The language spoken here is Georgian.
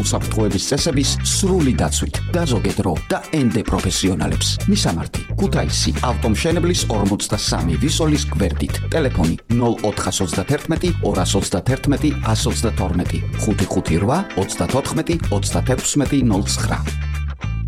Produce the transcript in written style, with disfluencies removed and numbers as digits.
უსაფრთხოების წესების სრული დაცვით და ზოგადად დრო და ენდე პროფესიონალებს. მისამართი: ქუთაისი, ავტომშენებლის 43 ვისოლის გვერდით. ტელეფონი 0431 231 122 558 34 36 09.